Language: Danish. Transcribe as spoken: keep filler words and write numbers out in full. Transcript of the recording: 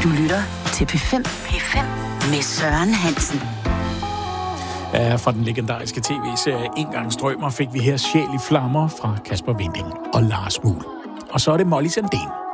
Du lytter til P fem. P fem med Søren Hansen. Ja, fra den legendariske tv-serie En gang strømmer fik vi her Sjæl i flammer fra Kasper Winding og Lars Muhl. Og så er det Molly Sandén.